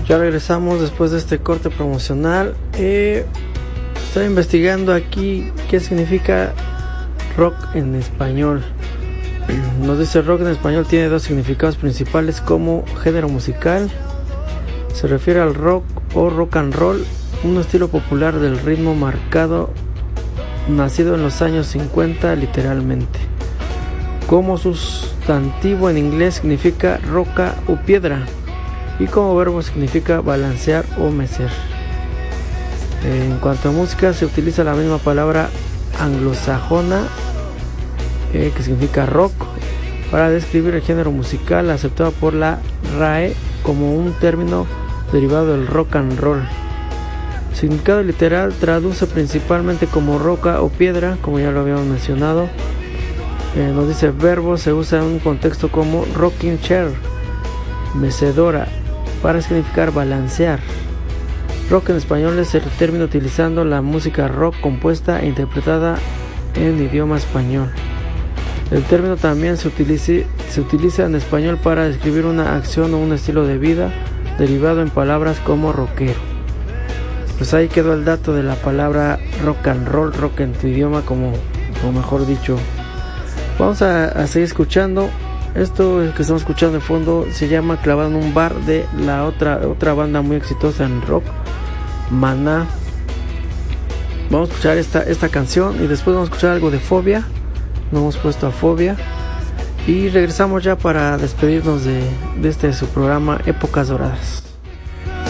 Ya regresamos después de este corte promocional. Estoy investigando aquí qué significa rock en español. Nos dice: rock en español tiene dos significados principales como género musical. Se refiere al rock o rock and roll, un estilo popular del ritmo marcado, nacido en los años 50 literalmente. Como sustantivo en inglés significa roca o piedra, y como verbo significa balancear o mecer. En cuanto a música, se utiliza la misma palabra anglosajona, que significa rock, para describir el género musical aceptado por la RAE como un término derivado del rock and roll. Significado literal: traduce principalmente como roca o piedra, como ya lo habíamos mencionado. Nos dice: verbo se usa en un contexto como rocking chair, mecedora, para significar balancear. Rock en español es el término utilizando la música rock compuesta e interpretada en idioma español. El término también se utiliza en español para describir una acción o un estilo de vida derivado en palabras como rockero. Pues ahí quedó el dato de la palabra rock and roll, rock en tu idioma, como mejor dicho. Vamos a seguir escuchando. Esto que estamos escuchando de fondo se llama Clavado en un bar, de la otra banda muy exitosa en rock, Maná. Vamos a escuchar esta canción y después vamos a escuchar algo de Fobia. Nos hemos puesto a Fobia y regresamos ya para despedirnos de este su programa Épocas Doradas.